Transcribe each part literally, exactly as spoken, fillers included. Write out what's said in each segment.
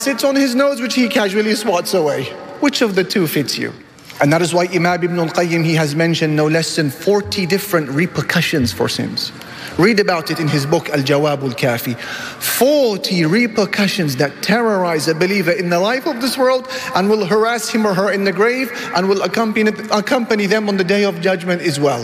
sits on his nose, which he casually swats away. Which of the two fits you? And that is why Imam Ibn al-Qayyim, he has mentioned no less than forty different repercussions for sins. Read about it in his book Al-Jawab Al-Kafi. forty repercussions that terrorize a believer in the life of this world and will harass him or her in the grave and will accompany, accompany them on the day of judgment as well.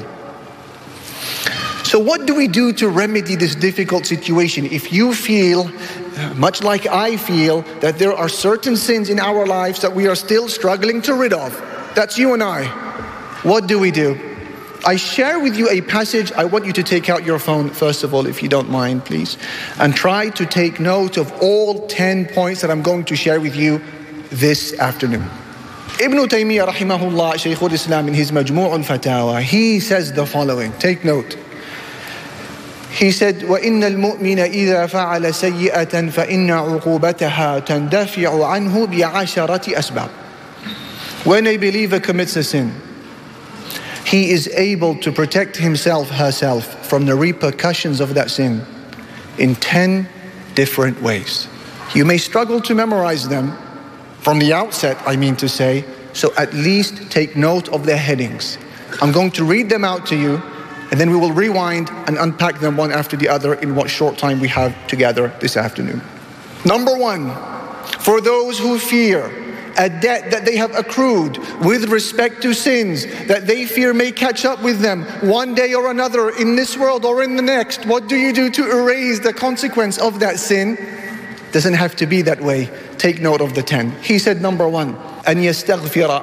So what do we do to remedy this difficult situation? If you feel, much like I feel, that there are certain sins in our lives that we are still struggling to rid of, that's you and I, what do we do? I share with you a passage. I want you to take out your phone, first of all, if you don't mind, please, and try to take note of all ten points that I'm going to share with you this afternoon. Ibn Taymiyyah rahimahullah, Shaykh al-Islam, in his Majmu' al-Fatawa, he says the following, take note. He said, وَإِنَّ الْمُؤْمِنَ إِذَا فَعَلَ سَيِّئَةً فَإِنَّ عُقُوبَتَهَا تَنْدَفِعُ عَنْهُ بِعَشَرَةِ أَسْبَابٍ. When a believer commits a sin, he is able to protect himself, herself, from the repercussions of that sin in ten different ways. You may struggle to memorize them from the outset, I mean to say, so at least take note of their headings. I'm going to read them out to you, and then we will rewind and unpack them one after the other in what short time we have together this afternoon. Number one, for those who fear a debt that they have accrued with respect to sins that they fear may catch up with them one day or another in this world or in the next, what do you do to erase the consequence of that sin? Doesn't have to be that way. Take note of the ten. He said, number one, أن يستغفر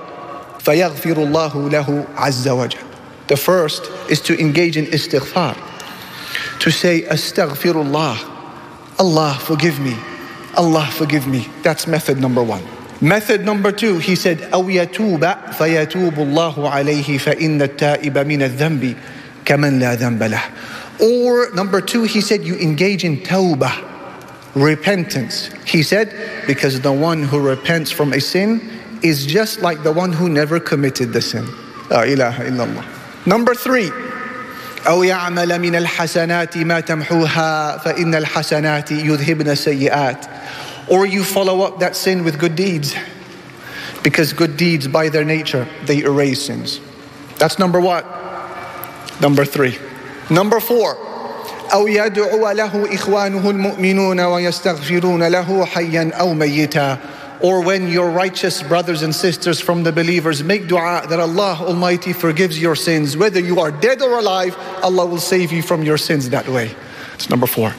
فيغفر الله له عز وجل. The first is to engage in istighfar, to say astaghfirullah, Allah forgive me, Allah forgive me. That's method number one. Method number two, he said أو يتوب فيتوب الله عليه فإن التائب من الذنب كمن لا ذنب له. Or number two, he said you engage in tawbah, repentance. He said because the one who repents from a sin is just like the one who never committed the sin. La ilaha illallah. Number three, أو يعمل من الحسنات ما تمحوها فإن الحسنات يذهبن السيئات. Or you follow up that sin with good deeds, because good deeds by their nature, they erase sins. That's number what? Number three. Number four, أو يدعو له إخوانه المؤمنون ويستغفرون له حيا أو ميتا. Or when your righteous brothers and sisters from the believers make dua that Allah Almighty forgives your sins, whether you are dead or alive, Allah will save you from your sins that way. That's number four.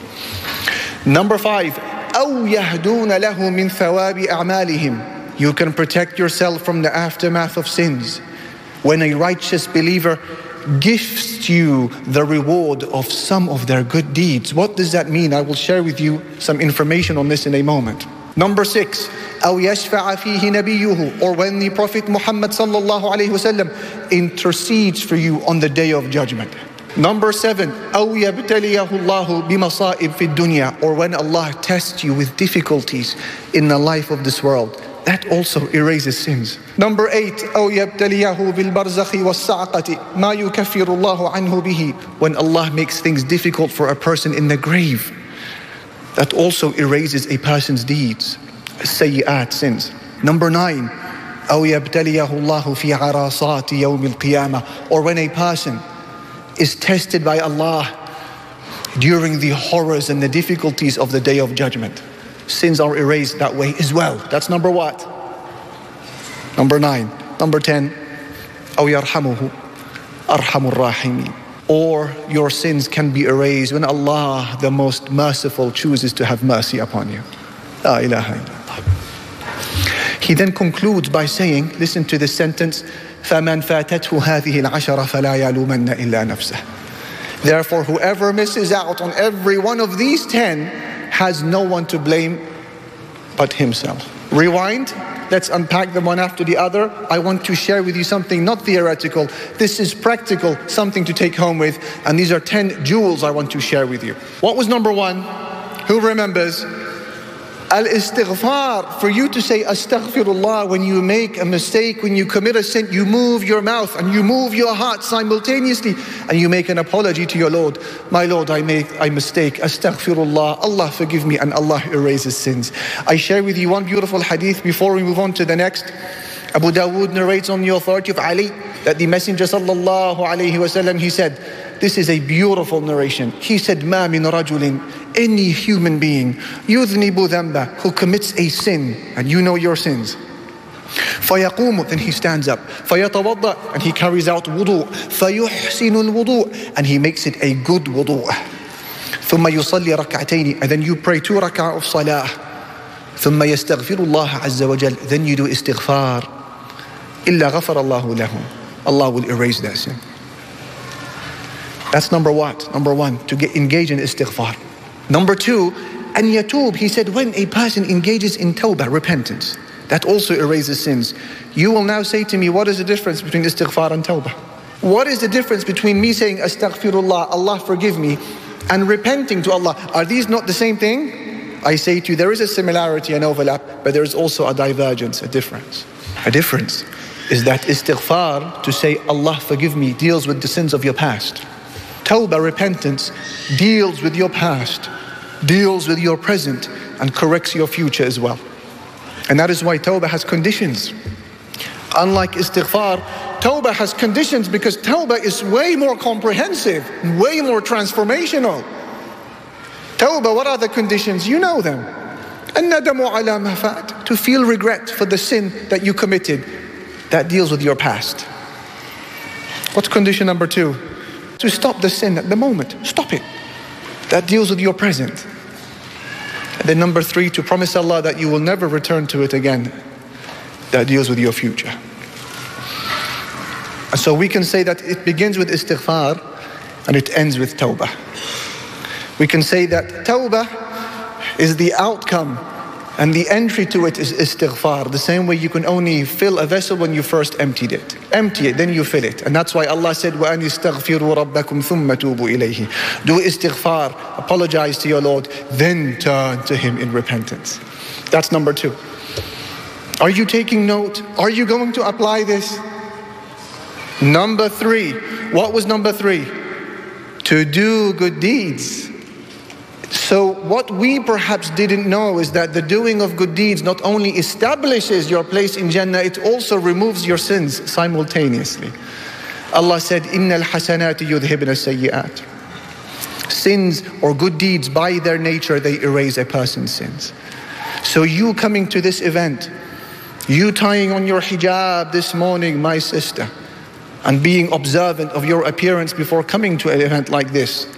Number five, أو يهدون له من ثواب أعمالهم. You can protect yourself from the aftermath of sins when a righteous believer gifts you the reward of some of their good deeds. What does that mean? I will share with you some information on this in a moment. Number six, أو يشفع فيه نبيه. Or when the Prophet Muhammad sallallahu alayhi wasallam intercedes for you on the day of judgment. Number seven, أو يبتليه الله بمصائب في الدنيا. Or when Allah tests you with difficulties in the life of this world. That also erases sins. Number eight, أو يبتليه بالبرزخ والصعقة ما يكفر الله عنه به. When Allah makes things difficult for a person in the grave, that also erases a person's deeds, سيئات, sins. Number nine, أو يبتليه الله في عرصات يوم القيامة. Or when a person is tested by Allah during the horrors and the difficulties of the day of judgment, sins are erased that way as well. That's number what? Number nine. Number ten, أو يرحمه أرحم الراحمين. Or your sins can be erased when Allah, the most merciful, chooses to have mercy upon you. La ilaha illallah. He then concludes by saying, listen to this sentence, فَمَنْ فَاتَتْهُ هَذِهِ الْعَشَرَ فَلَا يَلُومَنَّ إِلَّا نَفْسَهُ. Therefore, whoever misses out on every one of these ten has no one to blame but himself. Rewind. Let's unpack them one after the other. I want to share with you something not theoretical. This is practical, something to take home with. And these are ten jewels I want to share with you. What was number one? Who remembers? Al-istighfar, for you to say astaghfirullah when you make a mistake, when you commit a sin, you move your mouth and you move your heart simultaneously and you make an apology to your Lord. My Lord, I make I mistake. Astaghfirullah, Allah forgive me, and Allah erases sins. I share with you one beautiful hadith before we move on to the next. Abu Dawood narrates on the authority of Ali that the Messenger sallallahu alayhi wasallam, he said, this is a beautiful narration. He said, "Ma min rajulin," any human being, yudhnibu dhanba, who commits a sin, and you know your sins. فَيَقُومُ, then he stands up. فَيَتَوَضَّأ, and he carries out wudu. فَيُحْسِنُ الْوُضُوء, and he makes it a good wudu. ثُمَّ يُصَلِّي رَكْعَتَيْنِ, and then you pray two rak'ah of salah. ثُمَّ يَسْتَغْفِرُ اللَّهَ عَزَّ وَجَلَّ, then you do istighfar. إِلَّا غَفَرَ اللَّهُ لَهُ, Allah will erase that sin. That's number what? Number one, to get engage in istighfar. Number two, an yatub, he said, when a person engages in tawbah, repentance, that also erases sins. You will now say to me, what is the difference between istighfar and tawbah? What is the difference between me saying astaghfirullah, Allah forgive me, and repenting to Allah? Are these not the same thing? I say to you, there is a similarity and overlap, but there is also a divergence, a difference. A difference is that istighfar, to say Allah forgive me, deals with the sins of your past. Tawbah, repentance, deals with your past, deals with your present, and corrects your future as well. And that is why Tawbah has conditions. Unlike istighfar, Tawbah has conditions because Tawbah is way more comprehensive, way more transformational. Tawbah, what are the conditions? You know them. الندم على ما فات, to feel regret for the sin that you committed. That deals with your past. What's condition number two? To stop the sin at the moment. Stop it. That deals with your present. And then number three, to promise Allah that you will never return to it again. That deals with your future. And so we can say that it begins with istighfar and it ends with tawbah. We can say that tawbah is the outcome and the entry to it is istighfar. The same way you can only fill a vessel when you first emptied it. Empty it, then you fill it. And that's why Allah said, وَأَنِ اسْتَغْفِرُوا رَبَّكُمْ ثُمَّ تُوبُوا إِلَيْهِ. Do istighfar, apologize to your Lord, then turn to Him in repentance. That's number two. Are you taking note? Are you going to apply this? Number three. What was number three? To do good deeds. So what we perhaps didn't know is that the doing of good deeds not only establishes your place in Jannah, it also removes your sins simultaneously. Allah said, إِنَّ الْحَسَنَاتِ يُذْهِبْنَ السَّيِّئَاتِ. Sins or good deeds, by their nature, they erase a person's sins. So you coming to this event, you tying on your hijab this morning, my sister, and being observant of your appearance before coming to an event like this,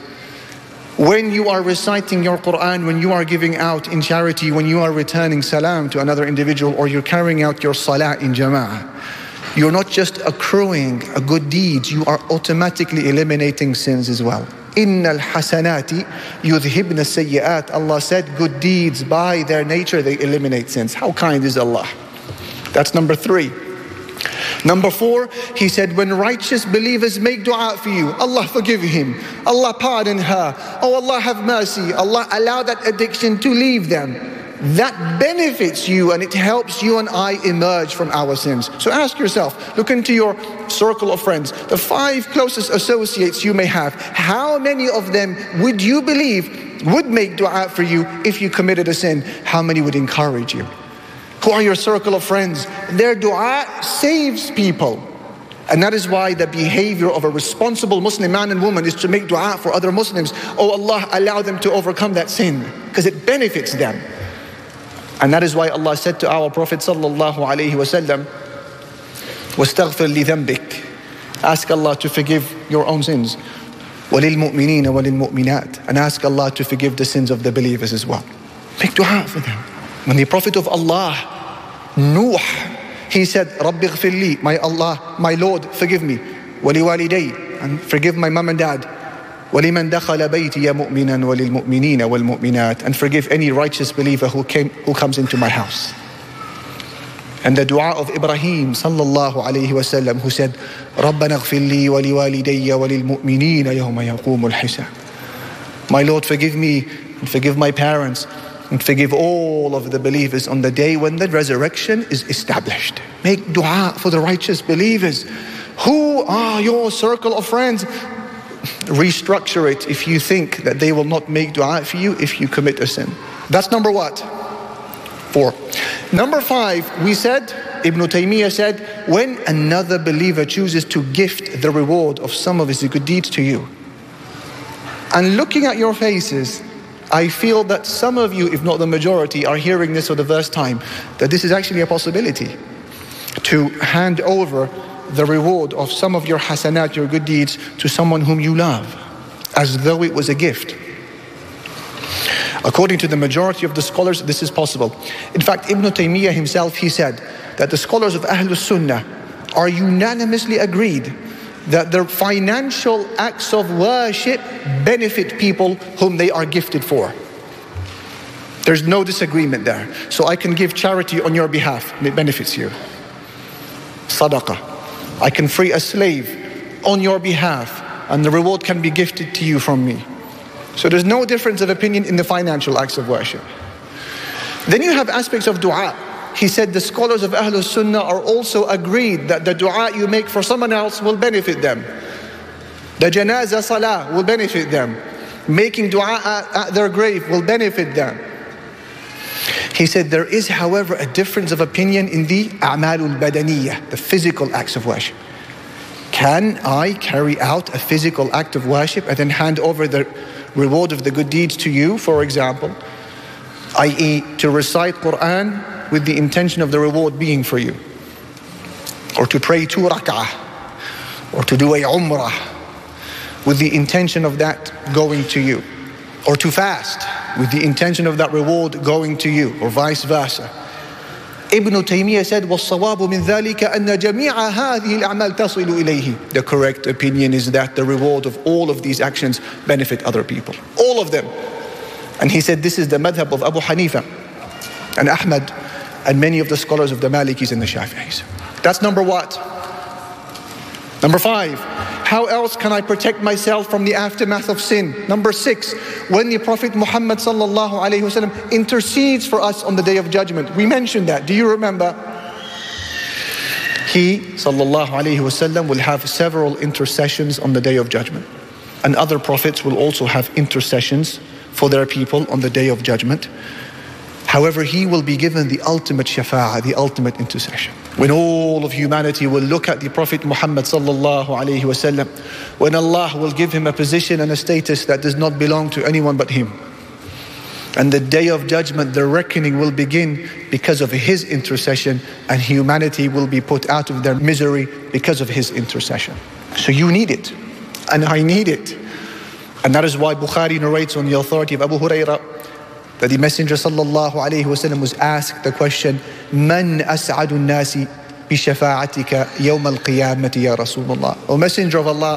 when you are reciting your Quran, when you are giving out in charity, when you are returning salam to another individual, or you're carrying out your salah in jama'ah, you're not just accruing a good deed, you are automatically eliminating sins as well. Innal hasanati yudhibna sayyi'at. Allah said good deeds, by their nature, they eliminate sins. How kind is Allah? That's number three. Number four, He said, when righteous believers make dua for you, Allah forgive him, Allah pardon her, oh Allah have mercy, Allah allow that addiction to leave them. That benefits you and it helps you and I emerge from our sins. So ask yourself, look into your circle of friends, the five closest associates you may have. How many of them would you believe would make dua for you if you committed a sin? How many would encourage you? Who are your circle of friends? Their dua saves people. And that is why the behavior of a responsible Muslim man and woman is to make dua for other Muslims. Oh Allah, allow them to overcome that sin, because it benefits them. And that is why Allah said to our Prophet sallallahu alaihi wasallam, وَاسْتَغْفِرْ لِذَنْبِكَ. Ask Allah to forgive your own sins. وَلِلْمُؤْمِنِينَ وَلِلْمُؤْمِنَاتِ. And ask Allah to forgive the sins of the believers as well. Make dua for them. When the Prophet of Allah, Nuh, he said, رَبِّ اغْفِرْ لِي, my Allah, my Lord, forgive me. وَلِوَالِدَيْ, and forgive my mom and dad. وَلِمَنْ دَخَلَ بَيْتِيَ مُؤْمِنًا وَلِلْمُؤْمِنِينَ وَالْمُؤْمِنَاتِ, and forgive any righteous believer who came, who comes into my house. And the dua of Ibrahim sallallahu alayhi wasallam, who said, رَبَّنَا اغْفِرْ لِي وَلِوَالِدَيَّ وَلِلْمُؤْمِنِينَ يَوْمَ يَقُومُ الْحِسَابُ. My Lord, forgive me and forgive my parents and forgive all of the believers on the day when the resurrection is established. Make dua for the righteous believers. Who are your circle of friends? Restructure it if you think that they will not make dua for you if you commit a sin. That's number what? Four. Number five, we said, Ibn Taymiyyah said, when another believer chooses to gift the reward of some of his good deeds to you, and looking at your faces, I feel that some of you, if not the majority, are hearing this for the first time, that this is actually a possibility, to hand over the reward of some of your hasanat, your good deeds, to someone whom you love, as though it was a gift. According to the majority of the scholars, this is possible. In fact, Ibn Taymiyyah himself, he said that the scholars of Ahlul Sunnah are unanimously agreed that their financial acts of worship benefit people whom they are gifted for. There's no disagreement there. So I can give charity on your behalf, and it benefits you. Sadaqah. I can free a slave on your behalf, and the reward can be gifted to you from me. So there's no difference of opinion in the financial acts of worship. Then you have aspects of dua. He said the scholars of Ahlul Sunnah are also agreed that the dua you make for someone else will benefit them. The janazah salah will benefit them. Making dua at, at their grave will benefit them. He said there is, however, a difference of opinion in the a'malul badaniyah, the physical acts of worship. Can I carry out a physical act of worship and then hand over the reward of the good deeds to you, for example, that is to recite Quran with the intention of the reward being for you, or to pray two rak'ah, or to do a umrah with the intention of that going to you, or to fast with the intention of that reward going to you, or vice versa. Ibn Taymiyyah said, وَالصَّوَابُ مِنْ ذَلِكَ أَنَّ جَمِيعَ هَذِهِ الْأَعْمَالِ تَصِلُ إِلَيْهِ. The correct opinion is that the reward of all of these actions benefit other people. All of them. And he said this is the madhab of Abu Hanifa and Ahmad and many of the scholars of the Malikis and the Shafi'is. That's number what? Number five, how else can I protect myself from the aftermath of sin? Number six, when the Prophet Muhammad sallallahu alayhi wasallam intercedes for us on the Day of Judgment. We mentioned that. Do you remember? He sallallahu alayhi wasallam will have several intercessions on the Day of Judgment. And other prophets will also have intercessions for their people on the Day of Judgment. However, he will be given the ultimate shafa'ah, the ultimate intercession. When all of humanity will look at the Prophet Muhammad sallallahu alayhi wasallam, when Allah will give him a position and a status that does not belong to anyone but him. And the Day of Judgment, the reckoning will begin because of his intercession, and humanity will be put out of their misery because of his intercession. So you need it, and I need it. And that is why Bukhari narrates on the authority of Abu Hurairah that the Messenger sallallahu alayhi wasallam was asked the question, Man as'adu nasi bi shafa'atika yawm al-qiyamati ya Rasulullah. O Messenger of Allah,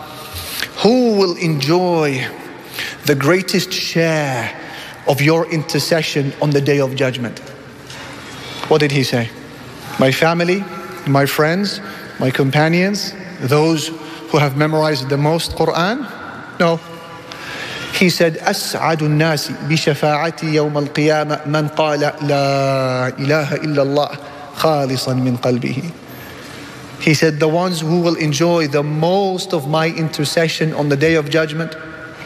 who will enjoy the greatest share of your intercession on the Day of Judgment? What did he say? My family, my friends, my companions, those who have memorized the most Quran? No. He said, أسعد الناس بشفاعتي يوم القيامة من قال لا إله إلا الله خالصا من قلبه. He said, the ones who will enjoy the most of my intercession on the Day of Judgment,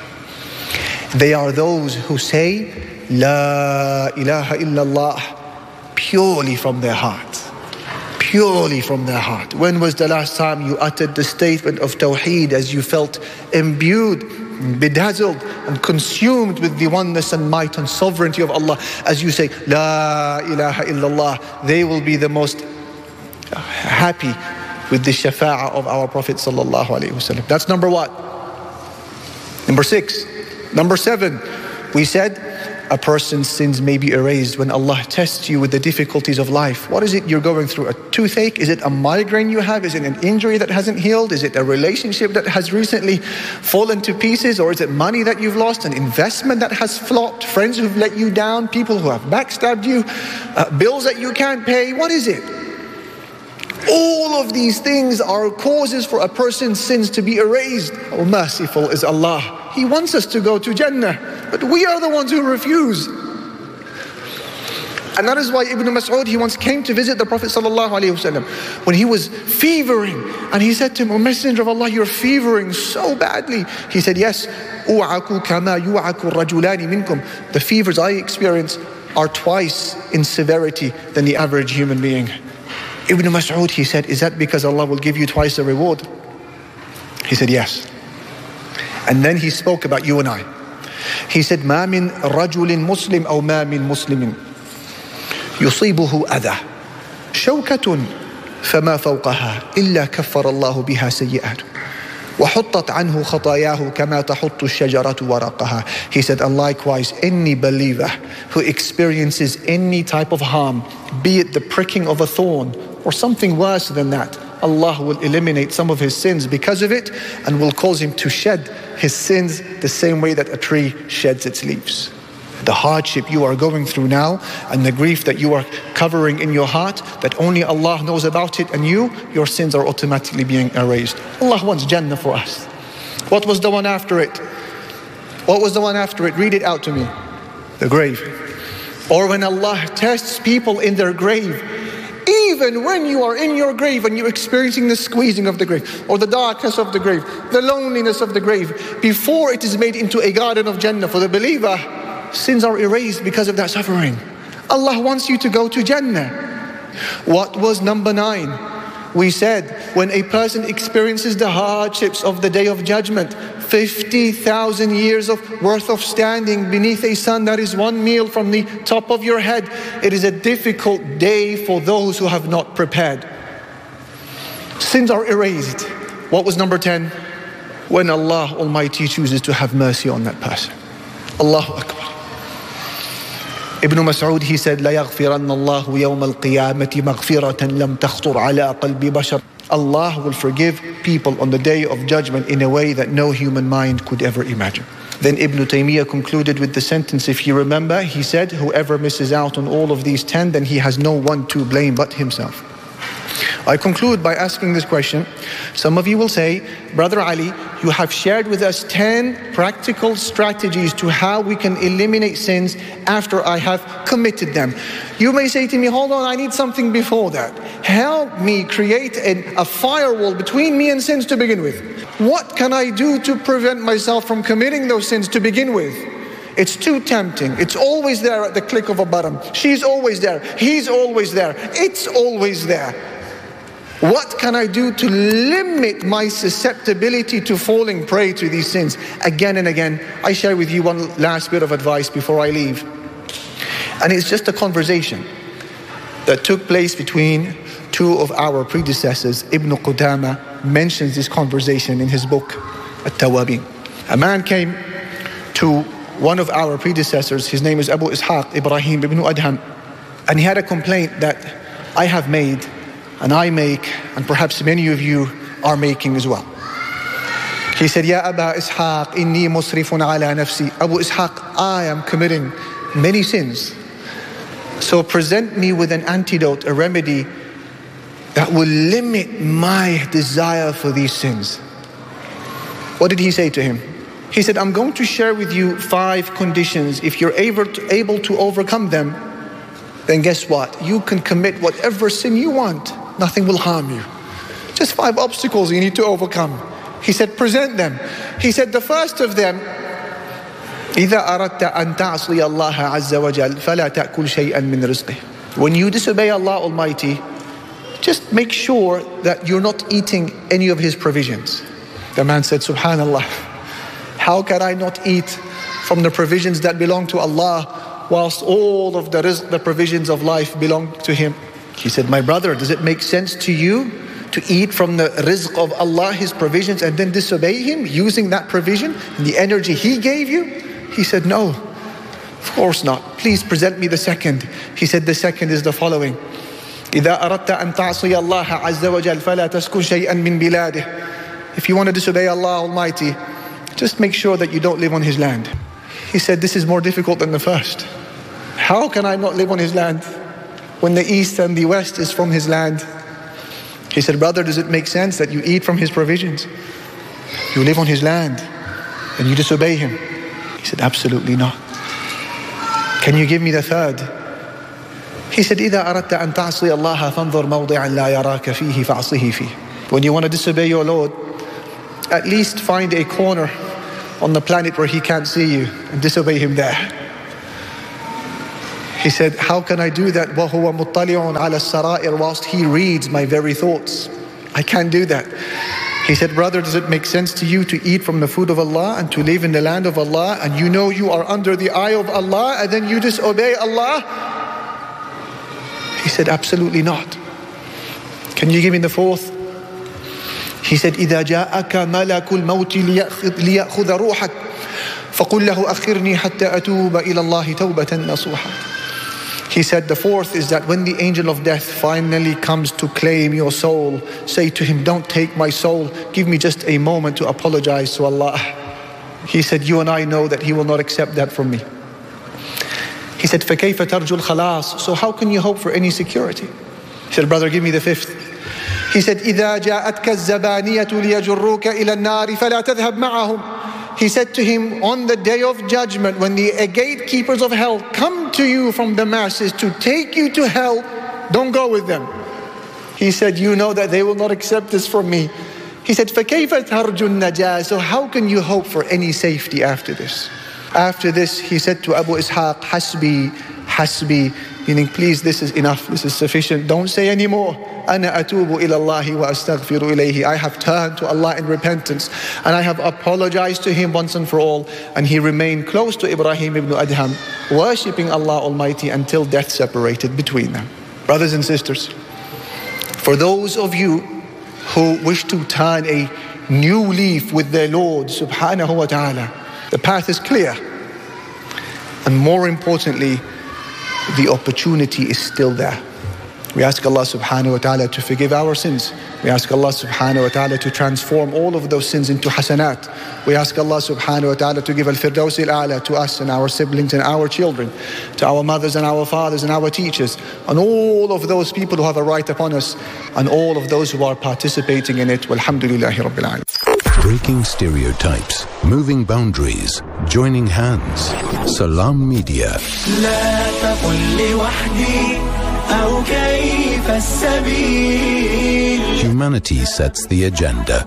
they are those who say La ilaha illallah purely from their heart. Purely from their heart. When was the last time you uttered the statement of Tawheed as you felt imbued, bedazzled and consumed with the oneness and might and sovereignty of Allah? As you say La ilaha illallah, they will be the most happy with the shafa'ah of our Prophet sallallahu alaihi wasallam. That's number what? Number six. Number seven, we said a person's sins may be erased when Allah tests you with the difficulties of life. What is it you're going through? A toothache? Is it a migraine you have? Is it an injury that hasn't healed? Is it a relationship that has recently fallen to pieces? Or is it money that you've lost? An investment that has flopped? Friends who've let you down? People who have backstabbed you? Uh, bills that you can't pay? What is it? All of these things are causes for a person's sins to be erased. Oh, merciful is Allah. He wants us to go to Jannah, but we are the ones who refuse. And that is why Ibn Mas'ud, he once came to visit the Prophet sallallahu alaihi wasallam when he was fevering, and he said to him, "O Messenger of Allah, you're fevering so badly." He said, "Yes, u'aku kama yu'aku rajulani minkum." The fevers I experience are twice in severity than the average human being. Ibn Mas'ud, he said, "Is that because Allah will give you twice the reward?" He said, "Yes." And then he spoke about you and I. He said, "Ma min rajulin muslim aw ma min muslimin يصيبه أذى شوكة فما فوقها إلا كفر الله بها سيئات وحطت عنه خطاياه كما تحط الشجرة ورقها." He said, and likewise any believer who experiences any type of harm, be it the pricking of a thorn or something worse than that, Allah will eliminate some of his sins because of it and will cause him to shed his sins the same way that a tree sheds its leaves. The hardship you are going through now and the grief that you are covering in your heart, that only Allah knows about it, and you, your sins are automatically being erased. Allah wants Jannah for us. What was the one after it? What was the one after it? Read it out to me. The grave. Or when Allah tests people in their grave, even when you are in your grave and you're experiencing the squeezing of the grave, or the darkness of the grave, the loneliness of the grave, before it is made into a garden of Jannah for the believer, sins are erased because of that suffering. Allah wants you to go to Jannah. What was number nine? We said when a person experiences the hardships of the Day of Judgment, fifty thousand years of worth of standing beneath a sun that is one meal from the top of your head, it is a difficult day for those who have not prepared. Sins are erased. What was number ten? When Allah Almighty chooses to have mercy on that person. Allahu Akbar. Ibn Mas'ud, he said, لا يغفرن الله يوم القيامة مغفرة لم تخطر على قلب بشر. Allah will forgive people on the Day of Judgment in a way that no human mind could ever imagine. Then Ibn Taymiyyah concluded with the sentence, if you remember, he said, whoever misses out on all of these ten, then he has no one to blame but himself. I conclude by asking this question. Some of you will say, Brother Ali, you have shared with us ten practical strategies to how we can eliminate sins after I have committed them. You may say to me, hold on, I need something before that. Help me create a, a firewall between me and sins to begin with. What can I do to prevent myself from committing those sins to begin with? It's too tempting. It's always there at the click of a button. She's always there. He's always there. It's always there. What can I do to limit my susceptibility to falling prey to these sins again and again? I share with you one last bit of advice before I leave. And it's just a conversation that took place between two of our predecessors. Ibn Qudama mentions this conversation in his book, At-Tawabin. A man came to one of our predecessors. His name is Abu Ishaq Ibrahim ibn Adham. And he had a complaint that I have made, and I make, and perhaps many of you are making as well. He said, Ya Aba Ishaq, inni musrifun ala nafsi. Abu Ishaq, I am committing many sins. So present me with an antidote, a remedy that will limit my desire for these sins. What did he say to him? He said, I'm going to share with you five conditions. If you're able to, able to overcome them, then guess what? You can commit whatever sin you want. Nothing will harm you. Just five obstacles you need to overcome. He said, present them. He said, the first of them, إِذَا أَرَدْتَ أَن تَعْصِيَ اللَّهَ عَزَّ وَجَلَّ فَلَا تَأْكُلْ شَيْئًا مِّن رِزْقِهِ. When you disobey Allah Almighty, just make sure that you're not eating any of His provisions. The man said, Subhanallah, how can I not eat from the provisions that belong to Allah whilst all of the rizq, the provisions of life belong to Him? He said, my brother, does it make sense to you to eat from the rizq of Allah, His provisions, and then disobey Him using that provision and the energy He gave you? He said, no, of course not. Please present me the second. He said, the second is the following. إِذَا أَرَدْتَ أَن تَعْصِيَ اللَّهَ عَزَّ وَجَلَّ فَلَا تَسْكُنْ شَيْئًا مِّن بِلَادِهِ. If you want to disobey Allah Almighty, just make sure that you don't live on His land. He said, this is more difficult than the first. How can I not live on His land when the east and the west is from His land? He said, brother, does it make sense that you eat from His provisions? You live on His land and you disobey Him? He said, absolutely not. Can you give me the third? He said, إِذَا أَرَدْتَ أَن تَعْصِيَ اللَّهَ فَانظُرْ مَوْضِعًا لَا يَرَاكَ فِيهِ فَعْصِهِ فِيهِ. When you want to disobey your Lord, at least find a corner on the planet where He can't see you and disobey Him there. He said, how can I do that? وَهُوَ مُطَّلِعٌ عَلَى السَّرَائِرِ, whilst He reads my very thoughts. I can't do that. He said, brother, does it make sense to you to eat from the food of Allah and to live in the land of Allah, and you know you are under the eye of Allah, and then you disobey Allah? He said, absolutely not. Can you give me the fourth? He said, إِذَا جَاءَكَ مَلَكُ الْمَوْتِ لِيَأْخُذَ رُوحَكَ فَقُلْ لَهُ أَخِّرْنِي حَتَّى أَتُوبَ إِلَى اللَّهِ تَوْبَةً نَصُوحًا. He said, the fourth is that when the angel of death finally comes to claim your soul, say to him, don't take my soul, give me just a moment to apologize to Allah. He said, you and I know that He will not accept that from me. He said, فَكَيْفَ تَرْجُ الْخَلَاصِ, so how can you hope for any security? He said, brother, give me the fifth. He said, إِذَا جَاءَتْكَ الزَّبَانِيَةُ لِيَجُرُّوكَ إِلَى النَّارِ فَلَا تَذْهَبْ مَعَهُمْ. He said to him, on the day of judgment, when the gatekeepers of hell come to you from the masses to take you to hell, don't go with them. He said, you know that they will not accept this from me. He said, فَكَيْفَ تَرْجُ النَّجَاةَ, so how can you hope for any safety after this? After this, he said to Abu Ishaq, Hasbi, Hasbi, meaning, please, this is enough, this is sufficient, don't say any more. أَنَا أَتُوبُ إِلَى اللَّهِ وَأَسْتَغْفِرُ إِلَيْهِ. I have turned to Allah in repentance, and I have apologized to Him once and for all. And he remained close to Ibrahim ibn Adham, worshipping Allah Almighty until death separated between them. Brothers and sisters, for those of you who wish to turn a new leaf with their Lord subhanahu wa ta'ala, the path is clear. And more importantly, the opportunity is still there. We ask Allah subhanahu wa ta'ala to forgive our sins. We ask Allah subhanahu wa ta'ala to transform all of those sins into hasanat. We ask Allah subhanahu wa ta'ala to give al-firdaus al-a'la to us and our siblings and our children, to our mothers and our fathers and our teachers, and all of those people who have a right upon us, and all of those who are participating in it. Walhamdulillahi Rabbil Alameen. Breaking stereotypes, moving boundaries, joining hands. Salam Media. Humanity sets the agenda.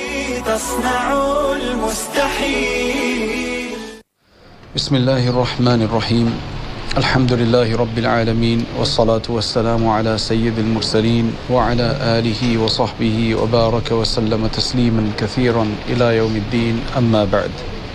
Bismillahir Rahmanir Rahim. Alhamdulillahi Rabbil Alameen. Wassalatu wassalamu ala Sayyidil Mursaleen wa ala alihi wa sahbihi wa baraka wa sallama tasliman kathiran ila yawmiddin, amma ba'd.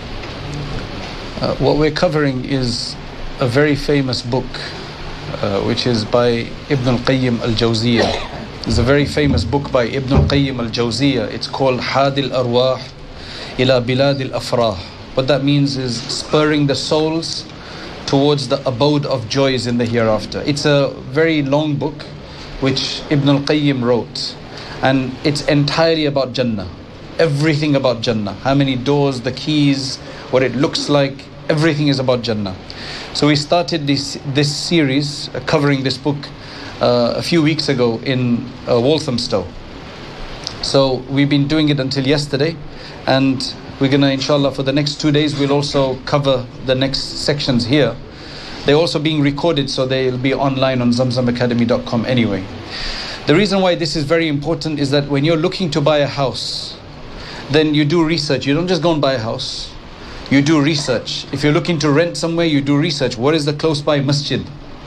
Uh, what we're covering is a very famous book, uh, which is by Ibn al-Qayyim al-Jawziyah. It's a very famous book by Ibn al-Qayyim al-Jawziyah. It's called Hadi al-Arwah ila Bilad al-Afrah. What that means is spurring the souls towards the abode of joys in the hereafter. It's a very long book which Ibn al-Qayyim wrote, and it's entirely about Jannah. Everything about Jannah. How many doors, the keys, what it looks like, everything is about Jannah. So we started this this series uh, covering this book uh, a few weeks ago in uh, Walthamstow. So we've been doing it until yesterday, and we're going to, inshallah, for the next two days, we'll also cover the next sections here. They're also being recorded, so they'll be online on zamzam academy dot com anyway. The reason why this is very important is that when you're looking to buy a house, then you do research. You don't just go and buy a house. You do research. If you're looking to rent somewhere, you do research. What is the close by masjid?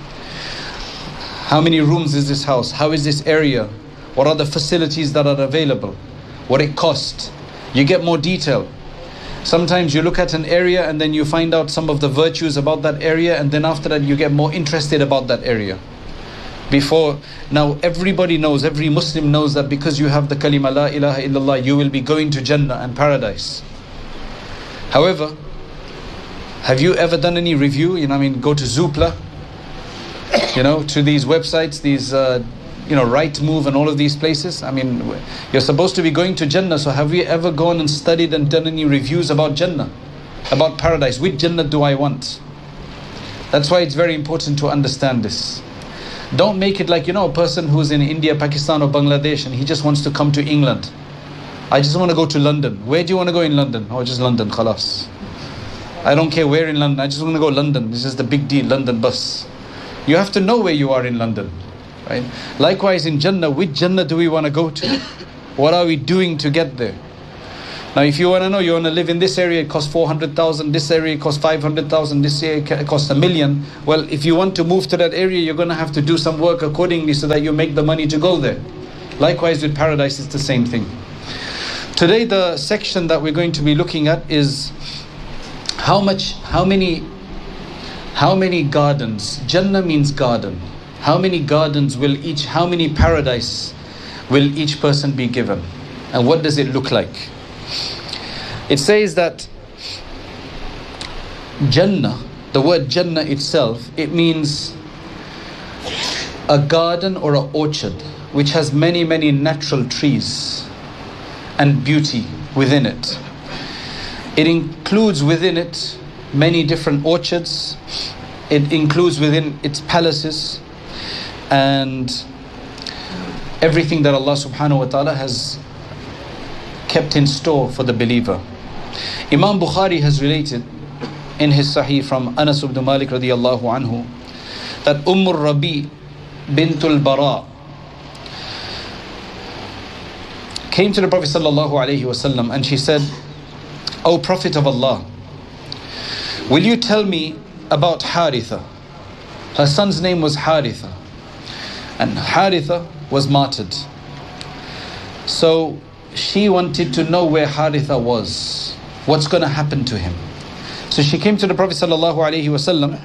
How many rooms is this house? How is this area? What are the facilities that are available? What it costs? You get more detail. Sometimes you look at an area and then you find out some of the virtues about that area, and then after that you get more interested about that area. Before, now everybody knows, every Muslim knows that because you have the kalima la ilaha illallah, you will be going to Jannah and paradise. However, have you ever done any review? You know, I mean, go to Zoopla, you know, to these websites, these, uh, you know, Rightmove and all of these places. I mean, you're supposed to be going to Jannah, so have you ever gone and studied and done any reviews about Jannah, about paradise? Which Jannah do I want? That's why it's very important to understand this. Don't make it like, you know, a person who's in India, Pakistan or Bangladesh and he just wants to come to England. I just want to go to London. Where do you want to go in London? Oh, just London, khalas. I don't care where in London, I just want to go London. This is the big deal, London bus. You have to know where you are in London, right? Likewise in Jannah, which Jannah do we want to go to? What are we doing to get there? Now if you want to know, you want to live in this area, it costs four hundred thousand, this area it costs five hundred thousand, this area it costs a million. Well, if you want to move to that area, you're going to have to do some work accordingly so that you make the money to go there. Likewise with paradise, it's the same thing. Today the section that we're going to be looking at is how much, how many, how many gardens, Jannah means garden. How many gardens will each, how many paradise will each person be given? And what does it look like? It says that Jannah, the word Jannah itself, it means a garden or an orchard which has many, many natural trees and beauty within it. It includes within it many different orchards. It includes within its palaces and everything that Allah subhanahu wa ta'ala has kept in store for the believer. Imam Bukhari has related in his Sahih from Anas ibn Malik radiyallahu anhu that Umm Rabi bintul Bara came to the Prophet sallallahu alaihi wasallam and she said, "O Prophet of Allah, will you tell me about Haritha?" Her son's name was Haritha, and Haritha was martyred. So she wanted to know where Haritha was, what's going to happen to him. So she came to the Prophet sallallahu alaihi wasallam.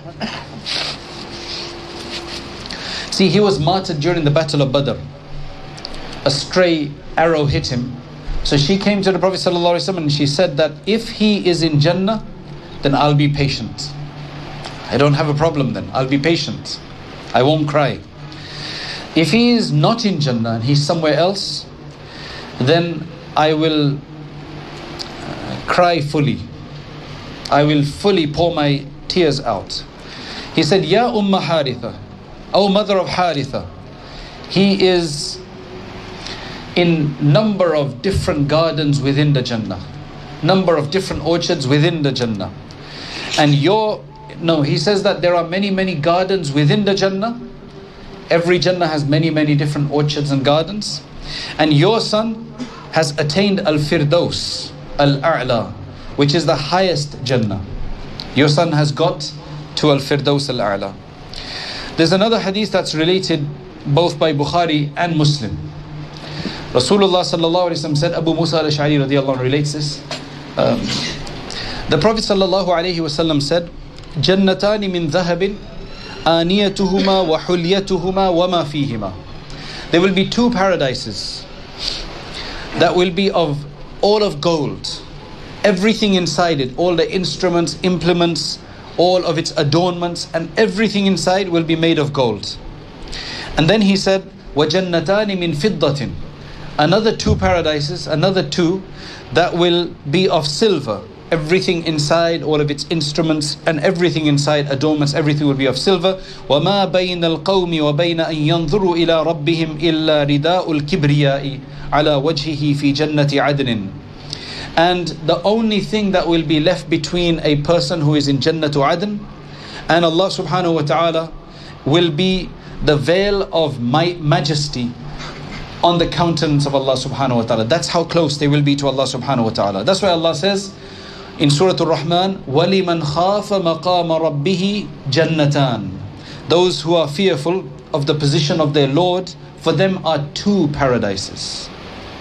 See, he was martyred during the Battle of Badr. A stray arrow hit him. So she came to the Prophet sallallahu alaihi wasallam and she said that if he is in Jannah, then I'll be patient. I don't have a problem then. I'll be patient. I won't cry. If he is not in Jannah and he's somewhere else, then I will uh, cry fully. I will fully pour my tears out. He said, Ya Umma Haritha, O mother of Haritha, he is in number of different gardens within the Jannah, number of different orchards within the Jannah. And your, no, he says that there are many, many gardens within the Jannah. Every Jannah has many, many different orchards and gardens. And your son has attained Al-Firdaus, Al-A'la, which is the highest Jannah. Your son has got to Al-Firdaus Al-A'la. There's another hadith that's related both by Bukhari and Muslim. Rasulullah sallallahu alaihi wasallam said, Abu Musa al-Ash'ari radiallahu anhu relates this. Um, the Prophet sallallahu alaihi wasallam said, Jannatani min dhahabin, aniyatuhuma wa hulyatuhuma wa ma fihima. There will be two paradises that will be of all of gold. Everything inside it, all the instruments, implements, all of its adornments, and everything inside will be made of gold. And then he said, وَجَنَّتَانِ مِنْ فِضَّةٍ. Another two paradises, another two that will be of silver. Everything inside, all of its instruments and everything inside, adornments, everything will be of silver. وَمَا بَيْنَ الْقَوْمِ وَبَيْنَ أَن يَنظُرُوا إِلَىٰ رَبِّهِمْ إِلَّا رِدَاءُ الْكِبْرِيَاءِ عَلَى وَجْهِهِ فِي جَنَّةِ عَدْنٍ. And the only thing that will be left between a person who is in Jannatu Adn and Allah subhanahu wa ta'ala will be the veil of my majesty on the countenance of Allah subhanahu wa ta'ala. That's how close they will be to Allah subhanahu wa ta'ala. That's why Allah says in Surah Al-Rahman, وَلِمَنْ خَافَ مَقَامَ رَبِّهِ جَنَّتَانِ. Those who are fearful of the position of their Lord, for them are two paradises.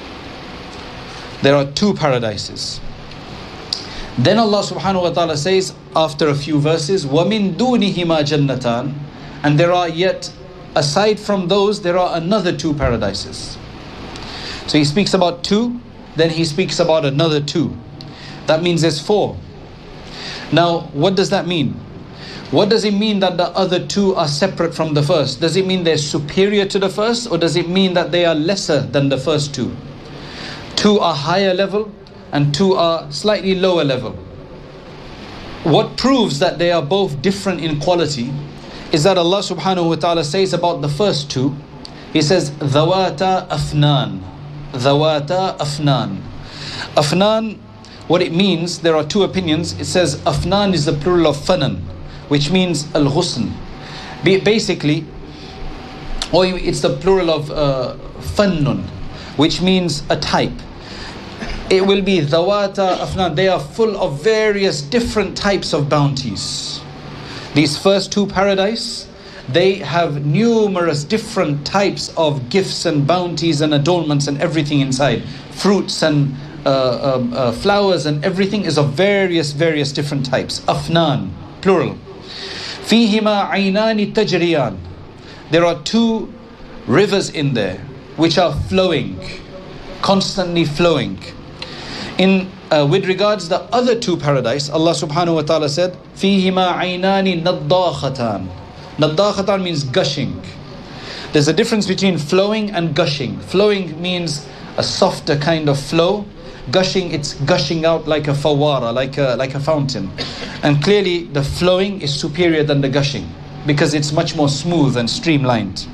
There are two paradises. Then Allah subhanahu wa ta'ala says after a few verses, وَمِن دُونِهِمَا جَنَّتَانِ. And there are yet, aside from those, there are another two paradises. So he speaks about two, then he speaks about another two. That means there's four. Now, what does that mean? What does it mean that the other two are separate from the first? Does it mean they're superior to the first, or does it mean that they are lesser than the first two? Two are higher level and two are slightly lower level. What proves that they are both different in quality is that Allah subhanahu wa ta'ala says about the first two, He says, Dhawata Afnan. Dhawata Afnan. Afnan, what it means, there are two opinions. It says Afnan is the plural of Fanan, which means Al-Ghusn. Basically, or it's the plural of uh, fannun, which means a type. It will be dhawata afnan. They are full of various different types of bounties. These first two paradise, they have numerous different types of gifts and bounties and adornments and everything inside. Fruits and uh, um, uh, flowers and everything is of various, various different types. Afnan, plural. Fihima aynani tajriyan. There are two rivers in there which are flowing, constantly flowing. In uh, with regards the other two paradise, Allah subhanahu wa ta'ala said, Fihima aynani naddakhatan. Naddakhatan means gushing. There's a difference between flowing and gushing. Flowing means a softer kind of flow. Gushing, it's gushing out like a fawara, like a, like a fountain. And clearly the flowing is superior than the gushing because it's much more smooth and streamlined.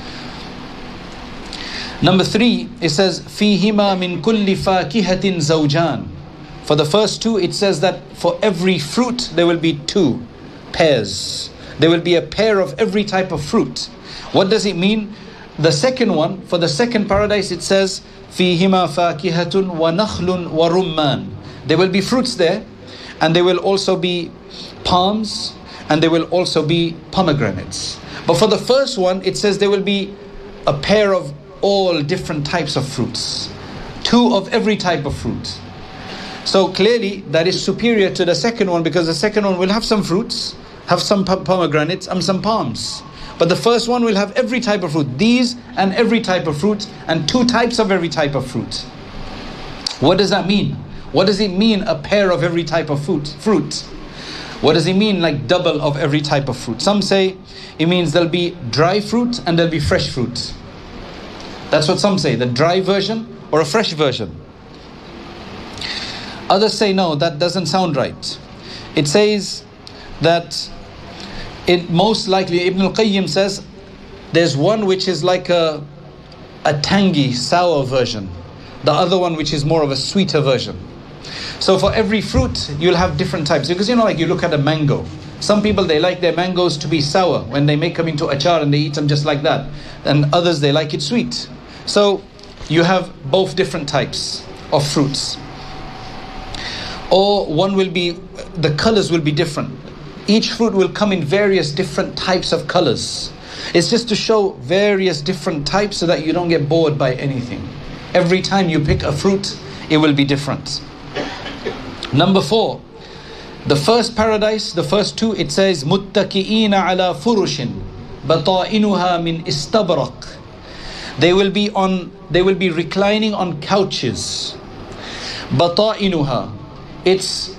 Number three, it says, Fihima min kulli fakihatin zawjan. For the first two, it says that for every fruit, there will be two pairs. There will be a pair of every type of fruit. What does it mean? The second one, for the second paradise, it says, Fihima fakihatun wa nakhlun wa rumman. There will be fruits there, and there will also be palms, and there will also be pomegranates. But for the first one, it says there will be a pair of all different types of fruits. Two of every type of fruit. So clearly that is superior to the second one, because the second one will have some fruits, have some pomegranates and some palms. But the first one will have every type of fruit. These and every type of fruit, and two types of every type of fruit. What does that mean? What does it mean, a pair of every type of fruit? Fruit. What does it mean, like double of every type of fruit? Some say it means there'll be dry fruit and there'll be fresh fruit. That's what some say, the dry version or a fresh version. Others say no, that doesn't sound right. It says that it most likely, Ibn al-Qayyim says, there's one which is like a, a tangy, sour version. The other one which is more of a sweeter version. So for every fruit, you'll have different types. Because you know, like you look at a mango. Some people, they like their mangoes to be sour when they make them into achar and they eat them just like that. And others, they like it sweet. So you have both different types of fruits. Or one will be, the colors will be different. Each fruit will come in various different types of colors. It's just to show various different types so that you don't get bored by anything. Every time you pick a fruit, it will be different. Number four, the first paradise, the first two, it says, مُتَّكِئِينَ عَلَى فُرُشٍ بَطَائِنُهَا مِنْ إِسْتَبْرَقٍ. They will be on, they will be reclining on couches. بَطَائِنُهَا. Its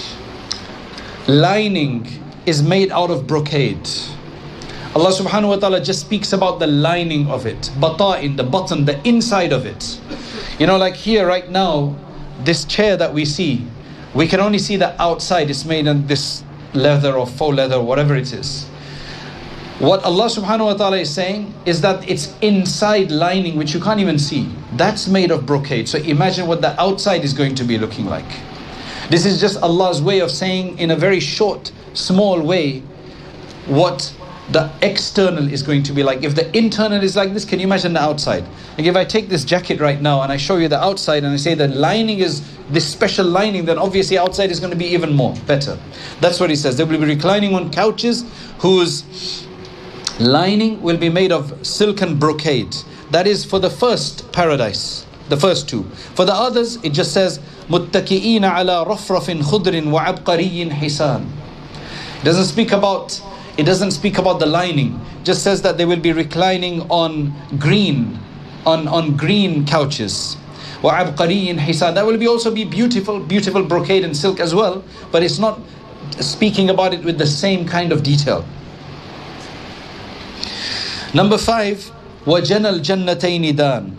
lining is made out of brocade. Allah subhanahu wa ta'ala just speaks about the lining of it. Bata'in, the button, the inside of it. You know, like here right now, this chair that we see, we can only see the outside. It's made in this leather or faux leather, whatever it is. What Allah subhanahu wa ta'ala is saying is that it's inside lining, which you can't even see. That's made of brocade. So imagine what the outside is going to be looking like. This is just Allah's way of saying in a very short, small way what the external is going to be like. If the internal is like this, can you imagine the outside? Like if I take this jacket right now and I show you the outside and I say the lining is this special lining, then obviously outside is going to be even more better. That's what he says. They will be reclining on couches whose lining will be made of silk and brocade. That is for the first paradise, the first two. For the others, it just says مُتَّكِئِينَ عَلَى رَفْرَفٍ خُضْرٍ وَعَبْقَرِيٍّ حِسَانٍ. It doesn't speak about It doesn't speak about the lining. Just says that they will be reclining on green, on, on green couches. وَعَبْقَرِيٍّ حِسَانٍ. That will be also be beautiful, beautiful brocade and silk as well. But it's not speaking about it with the same kind of detail. Number five, وَجَنَى الْجَنَّتَيْنِ دَانٍ.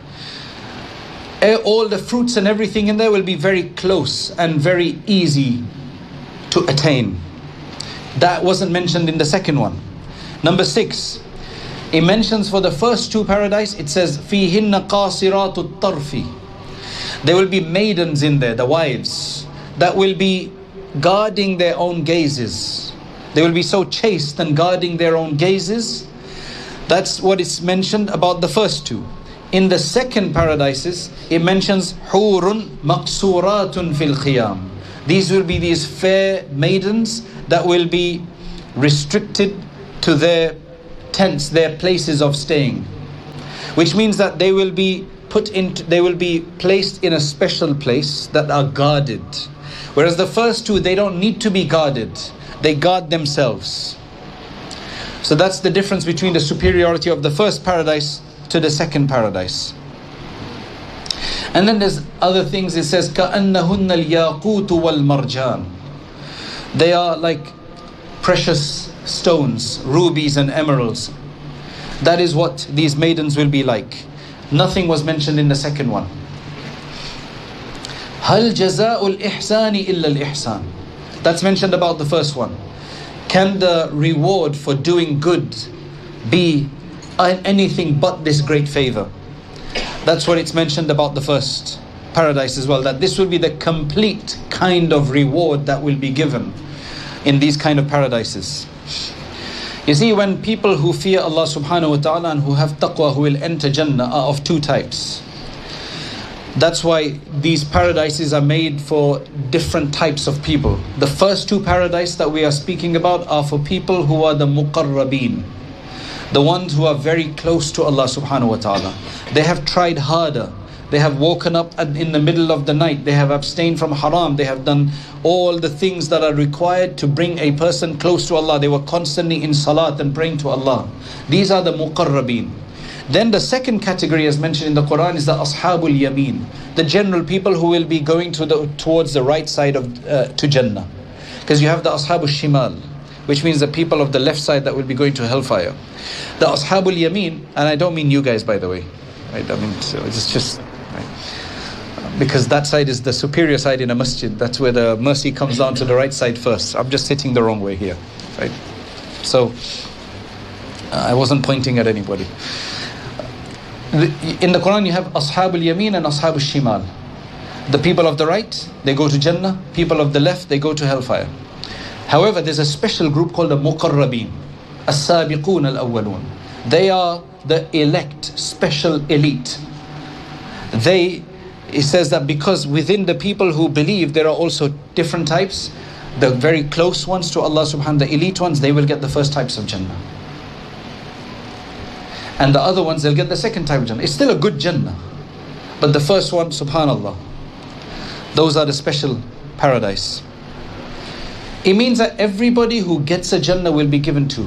All the fruits and everything in there will be very close and very easy to attain. That wasn't mentioned in the second one. Number six, it mentions for the first two paradise, it says فِيهِنَّ قَاصِرَاتُ الطَّرْفِ. There will be maidens in there, the wives, that will be guarding their own gazes. They will be so chaste and guarding their own gazes. That's what is mentioned about the first two. In the second paradises, it mentions hurun maqsuratun fil khiyam. These will be these fair maidens that will be restricted to their tents, their places of staying, which means that they will be put into, they will be placed in a special place that are guarded. Whereas the first two, they don't need to be guarded. They guard themselves. So that's the difference between the superiority of the first paradise to the second paradise. And then there's other things. It says كَأَنَّهُنَّ الْيَاقُوتُ وَالْمَرْجَانِ. They are like precious stones, rubies and emeralds. That is what these maidens will be like. Nothing was mentioned in the second one. هَلْ جَزَاءُ الْإِحْسَانِ إِلَّا الْإِحْسَانِ. That's mentioned about the first one. Can the reward for doing good be anything but this great favor? That's what it's mentioned about the first paradise as well, that this will be the complete kind of reward that will be given in these kind of paradises. You see, when people who fear Allah subhanahu wa ta'ala and who have taqwa, who will enter Jannah, are of two types. That's why these paradises are made for different types of people. The first two paradises that we are speaking about are for people who are the muqarrabeen, the ones who are very close to Allah subhanahu wa ta'ala. They have tried harder. They have woken up in the middle of the night. They have abstained from haram. They have done all the things that are required to bring a person close to Allah. They were constantly in salat and praying to Allah. These are the muqarrabeen. Then the second category, as mentioned in the Quran, is the ashabul yameen, the general people who will be going to the, towards the right side of uh, to Jannah. Because you have the ashabul shimal, which means the people of the left side that will be going to hellfire. The ashabul yameen, and I don't mean you guys, by the way, right? I mean, so it's just right? Because that side is the superior side in a masjid. That's where the mercy comes down to the right side first. I'm just sitting the wrong way here, right? So uh, I wasn't pointing at anybody. In the Quran you have Ashabul Yameen and Ashabul Shimal. The people of the right, they go to Jannah. People of the left, they go to hellfire. However, there's a special group called the Muqarrabeen, As-Sabiqun Al-Awwalun. They are the elect, special elite. They, it says that because within the people who believe there are also different types. The very close ones to Allah subhanahu wa ta'ala, the elite ones, they will get the first types of Jannah. And the other ones, they'll get the second type of Jannah. It's still a good Jannah. But the first one, subhanallah, those are the special paradise. It means that everybody who gets a Jannah will be given two.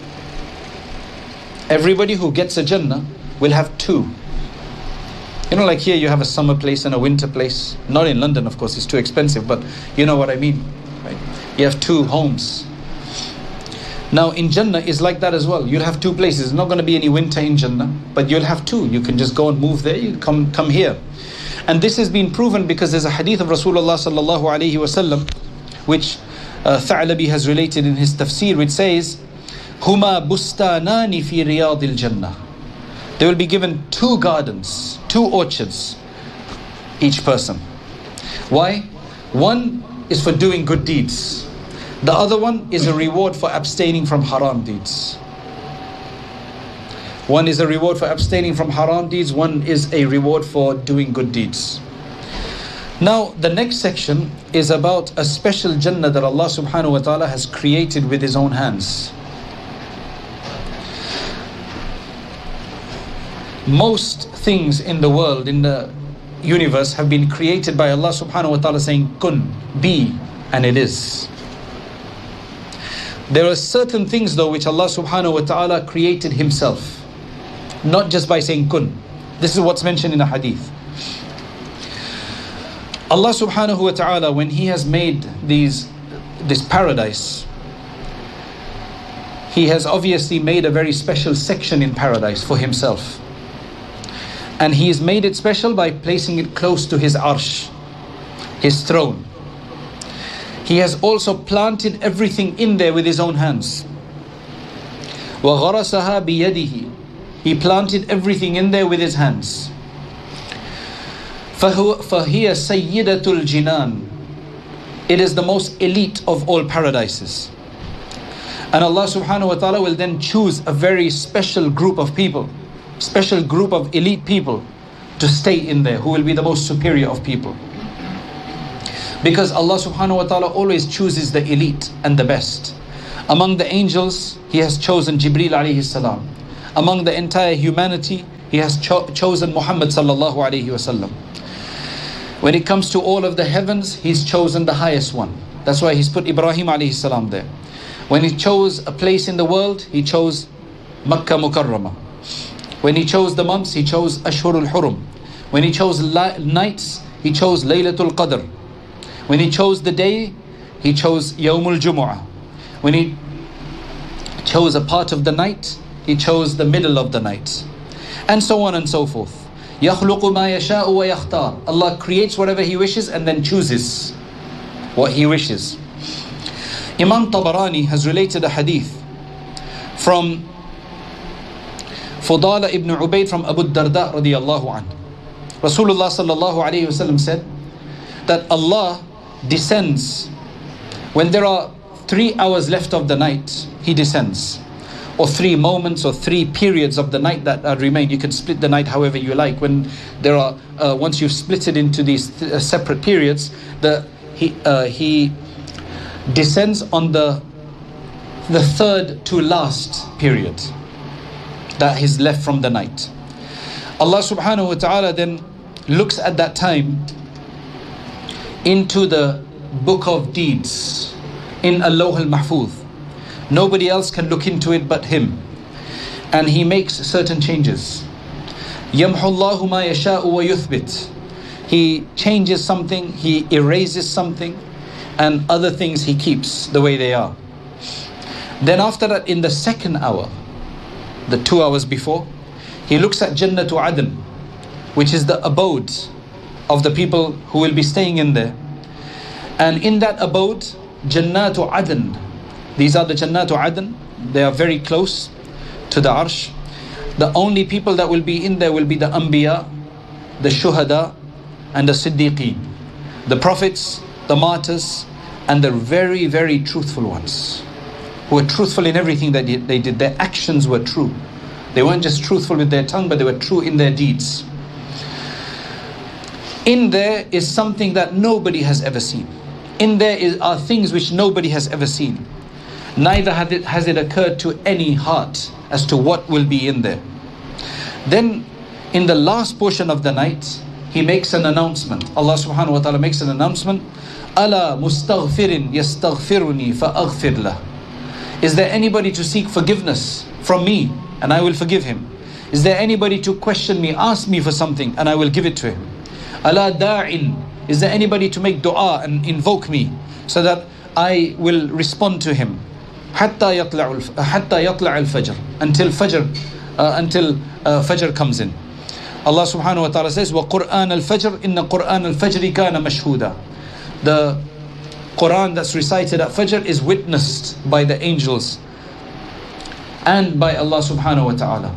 Everybody who gets a Jannah will have two. You know, like here you have a summer place and a winter place. Not in London, of course, it's too expensive, but you know what I mean, right? You have two homes. Now in Jannah is like that as well. You'll have two places. There's not going to be any winter in Jannah, but you'll have two. You can just go and move there, you come come here. And this has been proven because there's a hadith of Rasulullah sallallahu alayhi wasallam, which uh, Tha'labi has related in his tafsir, which says, Huma bustanani fi riyadil Jannah. They will be given two gardens, two orchards, each person. Why? One is for doing good deeds. The other one is a reward for abstaining from haram deeds. One is a reward for abstaining from haram deeds. One is a reward for doing good deeds. Now, the next section is about a special Jannah that Allah subhanahu wa ta'ala has created with His own hands. Most things in the world, in the universe, have been created by Allah subhanahu wa ta'ala saying, kun, be, and it is. There are certain things though which Allah subhanahu wa ta'ala created Himself, not just by saying kun. This is what's mentioned in the hadith. Allah subhanahu wa ta'ala, when He has made these this paradise, He has obviously made a very special section in paradise for Himself. And He has made it special by placing it close to His arsh, His throne. He has also planted everything in there with His own hands. وَغَرَسَهَا بِيَدِهِ. He planted everything in there with His hands. فَهُوَ فَهِيَ سَيِّدَةُ الْجِنَانِ. It is the most elite of all paradises. And Allah subhanahu wa ta'ala will then choose a very special group of people, special group of elite people to stay in there, who will be the most superior of people. Because Allah subhanahu wa ta'ala always chooses the elite and the best. Among the angels, He has chosen Jibreel alayhi salam. Among the entire humanity, He has cho- chosen Muhammad sallallahu alayhi wasallam. When it comes to all of the heavens, He's chosen the highest one. That's why He's put Ibrahim alayhi salam there. When He chose a place in the world, He chose Makkah Mukarramah. When He chose the months, He chose Ashhurul Hurum. When He chose li- nights, He chose Laylatul Qadr. When He chose the day, He chose Yawmul Jumu'ah. When He chose a part of the night, He chose the middle of the night. And so on and so forth. يَخْلُقُ مَا يَشَاءُ وَيَخْتَارُ. Allah creates whatever He wishes and then chooses what He wishes. Imam Tabarani has related a hadith from Fudala ibn Ubayd from Abu Darda radiyallahu anhu. Rasulullah sallallahu alayhi wasallam said that Allah descends when there are three hours left of the night. He descends, or three moments or three periods of the night that uh, remain. You can split the night however you like. When there are uh, once you've split it into these th- uh, separate periods, the he uh, he descends on the the third to last period that is left from the night. Allah subhanahu wa ta'ala then looks at that time into the book of deeds in Al-Lawh al-Mahfuz. Nobody else can look into it but Him. And He makes certain changes. يَمْحُ اللَّهُ مَا يَشَاءُ وَيُثْبِتُ. He changes something, He erases something, and other things He keeps the way they are. Then after that, in the second hour, the two hours before, He looks at Jannatu Adn, which is the abode of the people who will be staying in there. And in that abode, Jannatu Adn, these are the Jannatu Adn, they are very close to the Arsh. The only people that will be in there will be the Anbiya, the Shuhada, and the Siddiqeen, the prophets, the martyrs, and the very, very truthful ones, who were truthful in everything that they did. Their actions were true. They weren't just truthful with their tongue, but they were true in their deeds. In there is something that nobody has ever seen. In there is, are things which nobody has ever seen. Neither has it, has it occurred to any heart as to what will be in there. Then, in the last portion of the night, He makes an announcement. Allah subhanahu wa ta'ala makes an announcement. أَلَا مُسْتَغْفِرٍ يَسْتَغْفِرُنِي فَأَغْفِرْ لَهُ. Is there anybody to seek forgiveness from me, and I will forgive him? Is there anybody to question me, ask me for something, and I will give it to him? أَلَا دَاعٍ. Is there anybody to make dua and invoke me, so that I will respond to him? حَتَّى يَطْلَعُ الْفَجْرِ. Until Fajr, uh, until uh, Fajr comes in. Allah subhanahu wa ta'ala says, وَقُرْآنَ الْفَجْرِ إِنَّ قُرْآنَ الْفَجْرِ كَانَ مَشْهُودًا. The Quran that's recited at Fajr is witnessed by the angels and by Allah subhanahu wa ta'ala.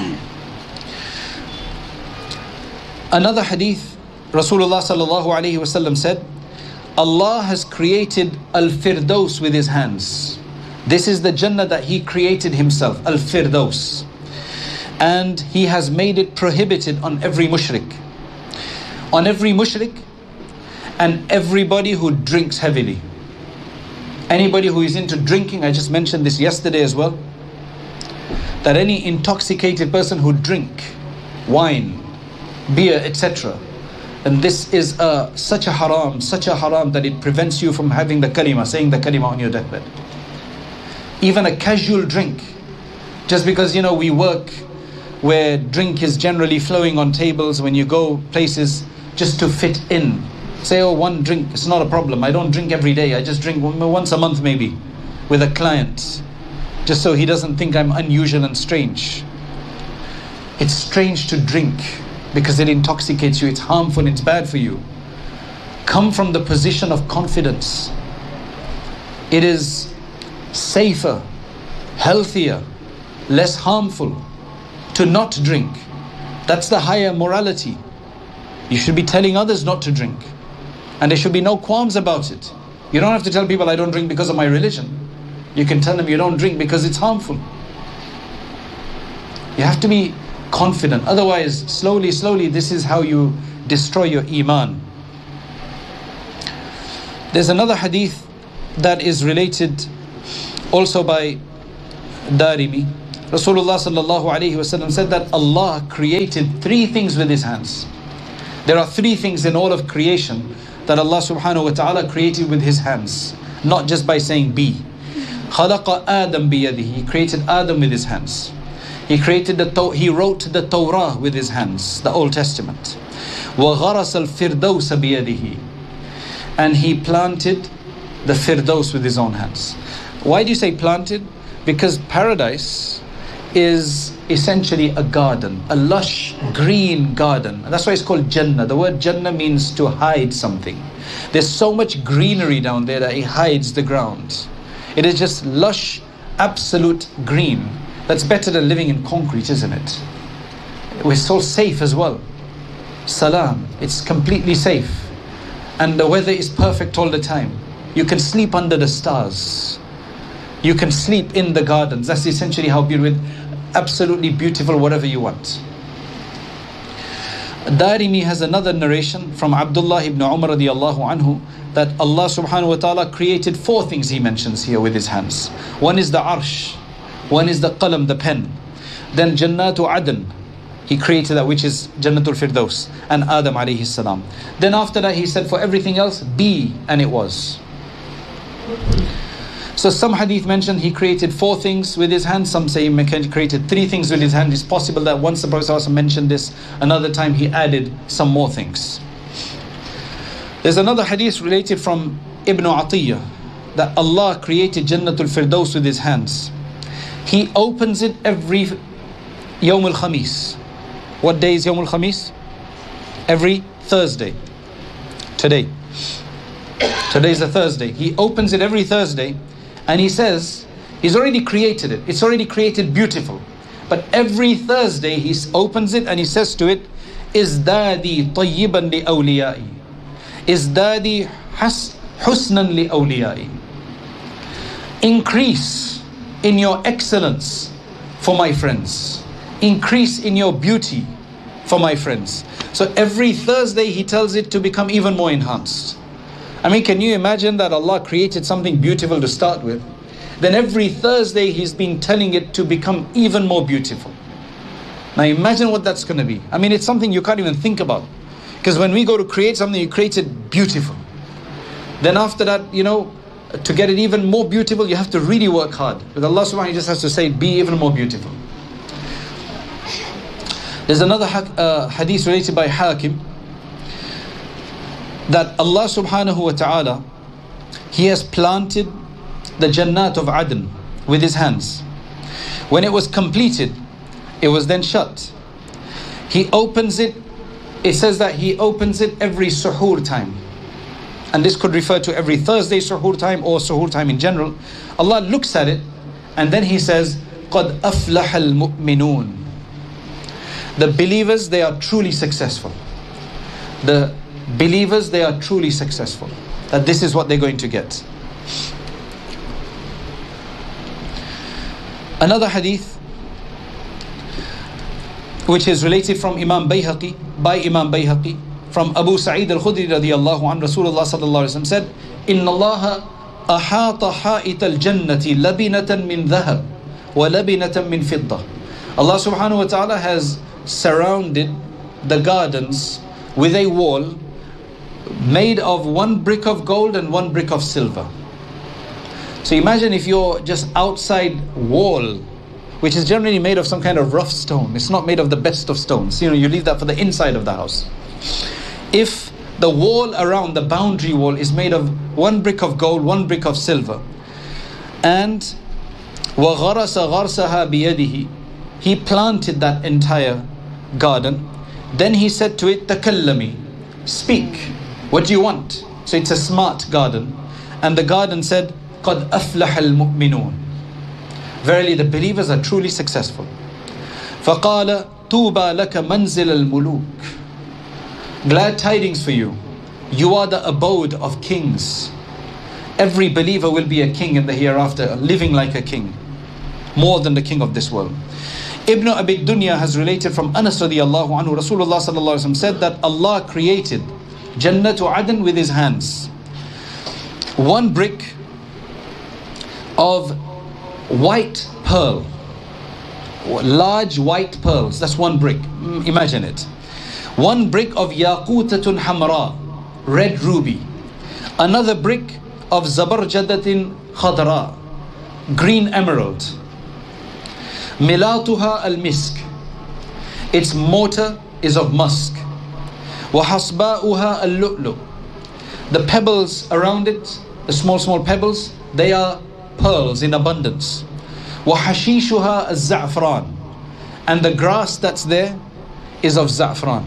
Another hadith, Rasulullah sallallahu alayhi wa sallam said, Allah has created Al-Firdaus with His hands. This is the Jannah that He created Himself, Al-Firdaus. And He has made it prohibited on every mushrik. On every mushrik and everybody who drinks heavily. Anybody who is into drinking, I just mentioned this yesterday as well, that any intoxicated person who drink wine, beer, et cetera, and this is uh, such a haram, such a haram that it prevents you from having the kalima, saying the kalima on your deathbed. Even a casual drink, just because, you know, we work where drink is generally flowing on tables, when you go places just to fit in. Say, oh, one drink, it's not a problem. I don't drink every day. I just drink once a month maybe with a client, just so he doesn't think I'm unusual and strange. It's strange to drink because it intoxicates you. It's harmful, it's bad for you. Come from the position of confidence. It is safer, healthier, less harmful to not drink. That's the higher morality. You should be telling others not to drink, and there should be no qualms about it. You don't have to tell people I don't drink because of my religion. You can tell them you don't drink because it's harmful. You have to be confident. Otherwise, slowly, slowly, this is how you destroy your iman. There's another hadith that is related also by Darimi. Rasulullah sallallahu alayhi wasallam said that Allah created three things with His hands. There are three things in all of creation that Allah subhanahu wa ta'ala created with His hands. Not just by saying be. خَلَقَ آدَمْ بِيَدِهِ He created Adam with His hands. He created the He wrote the Torah with His hands, the Old Testament. وَغَرَسَ الْفِرْدَوْسَ بِيَدِهِ And He planted the Firdaus with His own hands. Why do you say planted? Because paradise is essentially a garden, a lush green garden. And that's why it's called Jannah. The word Jannah means to hide something. There's so much greenery down there that it hides the ground. It is just lush, absolute green. That's better than living in concrete, isn't it? We're so safe as well. Salam, it's completely safe. And the weather is perfect all the time. You can sleep under the stars. You can sleep in the gardens. That's essentially how beautiful, absolutely beautiful, whatever you want. Darimi has another narration from Abdullah ibn Umar radiallahu anhu that Allah subhanahu wa ta'ala created four things He mentions here with His hands. One is the arsh, one is the qalam, the pen. Then Jannatu Adan, He created that, which is Jannatul Firdaus, and Adam alayhi salam. Then after that He said for everything else, be, and it was. So some hadith mentioned He created four things with His hands. Some say He created three things with His hand. It's possible that once the Prophet ﷺ mentioned this, another time He added some more things. There's another hadith related from Ibn Atiyah that Allah created Jannatul Firdaus with His hands. He opens it every Yawm al-Khamis. What day is Yawm al-Khamis? Every Thursday. Today. Today is a Thursday. He opens it every Thursday. And He says, He's already created it. It's already created beautiful. But every Thursday He opens it and He says to it, Izdadi tayyiban li awliyai. Izdadi husnan li awliyai. Increase in your excellence for my friends. Increase in your beauty for my friends. So every Thursday He tells it to become even more enhanced. I mean, can you imagine that Allah created something beautiful to start with? Then every Thursday He's been telling it to become even more beautiful. Now imagine what that's going to be. I mean, it's something you can't even think about. Because when we go to create something, you create it beautiful. Then after that, you know, to get it even more beautiful, you have to really work hard. But Allah subhanahu wa ta'ala just has to say, be even more beautiful. There's another uh, hadith related by Hakim, that Allah subhanahu wa ta'ala, He has planted the Jannat of Aden with His hands. When it was completed, it was then shut. He opens it, it says that He opens it every suhoor time. And this could refer to every Thursday suhoor time or suhoor time in general. Allah looks at it and then He says, قَدْ أَفْلَحَ الْمُؤْمِنُونَ. The believers, they are truly successful. The believers, they are truly successful. That this is what they're going to get. Another hadith, which is related from Imam Bayhaqi, by Imam Bayhaqi, from Abu Sa'id al-Khudri radiyallahu anhu, Rasulullah sallallahu alayhi wa sallam said, Inna Allah ahata ha'it al-jannati labinatan min dhahab wa labinatan min fiddah. Allah subhanahu wa ta'ala has surrounded the gardens with a wall made of one brick of gold and one brick of silver. So imagine if you're just outside wall, which is generally made of some kind of rough stone. It's not made of the best of stones. You know, you leave that for the inside of the house. If the wall around, the boundary wall, is made of one brick of gold, one brick of silver, and وَغَرَسَ غَرْسَهَا بِيَدِهِ, He planted that entire garden. Then He said to it, تَكَلَّمِي, speak. What do you want? So it's a smart garden. And the garden said, قَدْ أَفْلَحَ الْمُؤْمِنُونَ. Verily the believers are truly successful. فَقَالَ طُوبَى لَكَ مَنْزِلَ الْمُلُوكِ. Glad tidings for you. You are the abode of kings. Every believer will be a king in the hereafter, living like a king, more than the king of this world. Ibn Abi Dunya has related from Anas radiallahu anhu, Rasulullah sallallahu alaihi wasallam said that Allah created Jannatu Aden with his hands. One brick of white pearl, large white pearls, that's one brick, imagine it. One brick of Yaqutatun Hamra, red ruby. Another brick of Zabarjadatin Khadra, green emerald. Milatuha al-misk, its mortar is of musk. Wa hasba'uha al-lu'lu, the pebbles around it, the small small pebbles, they are pearls in abundance. Wa hashishuha al-za'fran, and the grass that's there is of za'fran.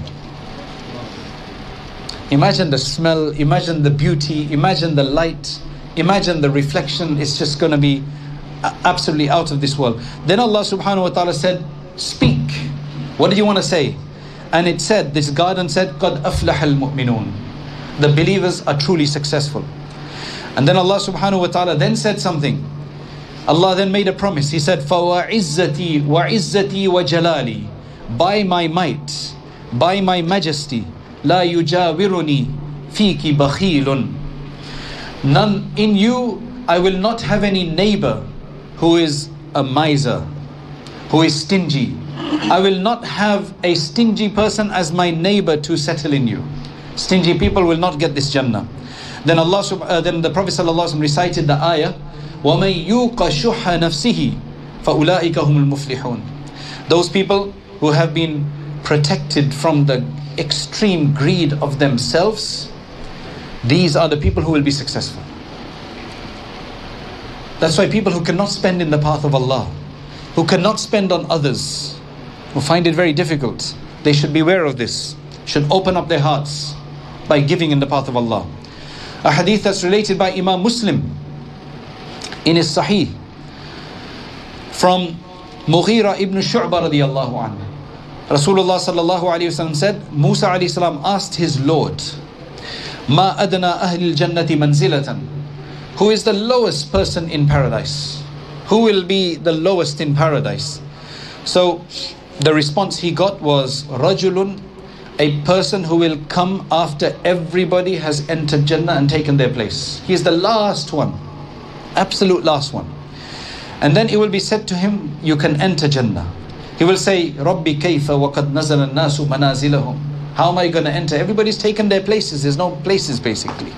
Imagine the smell, imagine the beauty, imagine the light, imagine the reflection. It's just going to be absolutely out of this world. Then Allah subhanahu wa ta'ala said, speak. What did you want to say? And it said, this garden said, قَدْ أَفْلَحَ الْمُؤْمِنُونَ, the believers are truly successful. And then Allah subhanahu wa ta'ala then said something. Allah then made a promise. He said, فَوَعِزَّتِي وَعِزَّتِي وَجَلَالِي, by my might, by my majesty, لَا يُجَاوِرُنِي فِيكِ بَخِيلٌ, none in you, I will not have any neighbor who is a miser, who is stingy. I will not have a stingy person as my neighbor to settle in you. Stingy people will not get this Jannah. Then Allah, uh, then the Prophet ﷺ recited the ayah, وَمَن يُوقَ شُحَّ نَفْسِهِ فَأُولَٰئِكَ هُمُ الْمُفْلِحُونَ. Those people who have been protected from the extreme greed of themselves, these are the people who will be successful. That's why people who cannot spend in the path of Allah, who cannot spend on others, who find it very difficult, they should beware of this, should open up their hearts by giving in the path of Allah. A hadith that's related by Imam Muslim in his Sahih from Mughira ibn Shu'bah radiyallahu anhu. Rasulullah sallallahu alayhi wa sallam said, Musa alayhi salam asked his Lord, Ma adna ahli al-jannati manzilatan, who is the lowest person in paradise? Who will be the lowest in paradise? So the response he got was, Rajulun, a person who will come after everybody has entered Jannah and taken their place. He is the last one, absolute last one. And then it will be said to him, you can enter Jannah. He will say, Rabbi kayfa wa qad nazala an-nasu manazilahum. How am I going to enter? Everybody's taken their places. There's no places basically.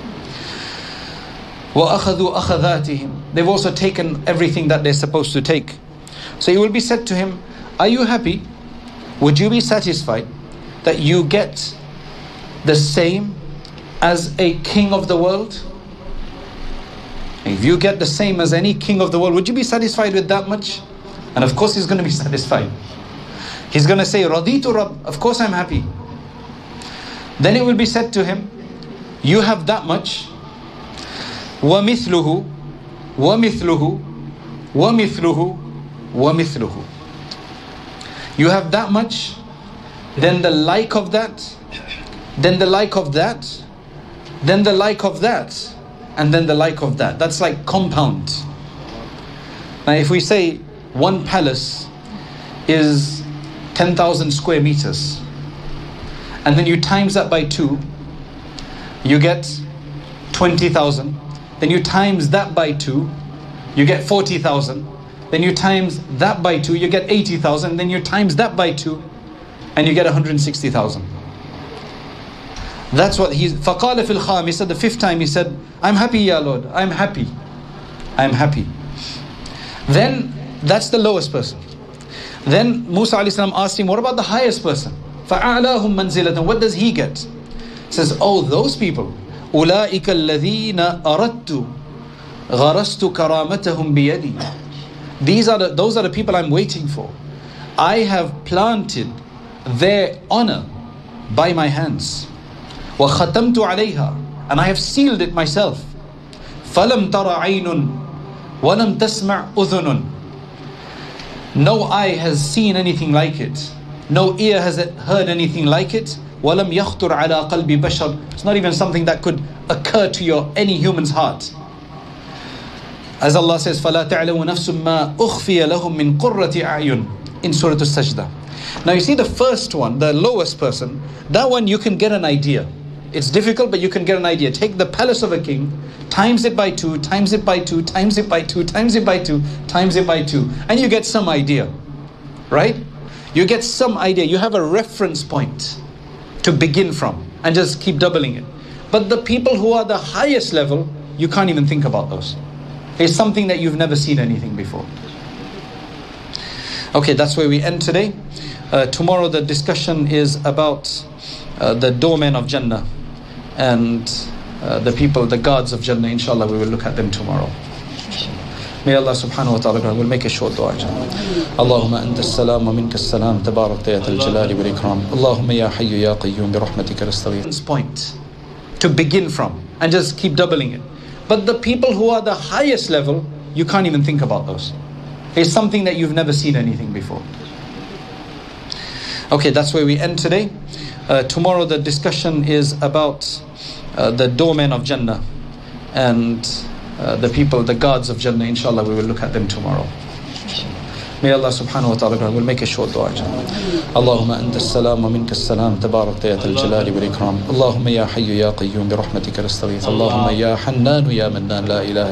Wa akhadhu akhadhatihim. They've also taken everything that they're supposed to take. So it will be said to him, are you happy? Would you be satisfied that you get the same as a king of the world? If you get the same as any king of the world, would you be satisfied with that much? And of course he's going to be satisfied. He's going to say, Raditu Rabb, of course I'm happy. Then it will be said to him, you have that much, وَمِثْلُهُ وَمِثْلُهُ وَمِثْلُهُ وَمِثْلُهُ. You have that much, then the like of that, then the like of that, then the like of that, and then the like of that. That's like compound. Now if we say one palace is ten thousand square meters, and then you times that by two, you get twenty thousand. Then you times that by two, you get forty thousand. Then you times that by two, you get eighty thousand. Then you times that by two, and you get one hundred sixty thousand. That's what he's. فَقَالَ فِي الْخَامِسَةِ, the fifth time he said, I'm happy, Ya Lord, I'm happy. I'm happy. Then, that's the lowest person. Then Musa alayhi salam asked him, what about the highest person? فَأَعْلَاهُمْ مَنْزِلَةً. What does he get? He says, oh, those people. أُولَٰئِكَ الَّذِينَ أَرَدْتُ غَرَسْتُ كَرَامَتَهُمْ بِيَدِي. These are the, those are the people I'm waiting for. I have planted their honor by my hands. وَخَتَمْتُ عَلَيْهَا. And I have sealed it myself. فَلَمْ تَرَ عَيْنٌ وَلَمْ تَسْمَعْ أُذُنٌ. No eye has seen anything like it. No ear has heard anything like it. وَلَمْ يَخْطُرْ عَلَىٰ قَلْبِ بَشَرٍ. It's not even something that could occur to your any human's heart. As Allah says, فَلَا تَعْلَمُ نَفْسٌ مَا أُخْفِيَ لَهُم مِّن قُرَّةِ أَعْيُنٍ in Surah Al-Sajdah. Now you see the first one, the lowest person, that one you can get an idea. It's difficult, but you can get an idea. Take the palace of a king, times it by two, times it by two, times it by two, times it by two, times it by two, and you get some idea, right? You get some idea. You have a reference point to begin from, and just keep doubling it. But the people who are the highest level, you can't even think about those. It's something that you've never seen anything before. Okay, that's where we end today. Uh, tomorrow the discussion is about uh, the doormen of Jannah and uh, the people, the guards of Jannah. Inshallah, we will look at them tomorrow. May Allah subhanahu wa ta'ala grant. We'll make a short dua. Allahumma anta as-salam wa minka as-salam tabarak ya al jalali wal ikram. Allahumma ya hayyu ya qayyum bi rahmatika nastaghith. Point to begin from, and just keep doubling it. But the people who are the highest level, you can't even think about those. It's something that you've never seen anything before. Okay, that's where we end today. Uh, tomorrow the discussion is about uh, the doormen of Jannah and uh, the people, the guards of Jannah. Inshallah, we will look at them tomorrow. May Allah subhanahu wa ta'ala grant. We'll make a short dua. Allahumma anta as-salam wa minka as-salam tabarak ya al jalali wal ikram. Allahumma ya hayyu ya qayyum bi rahmatika nastaghith. Allahumma ya hannan ya mannan la ilaha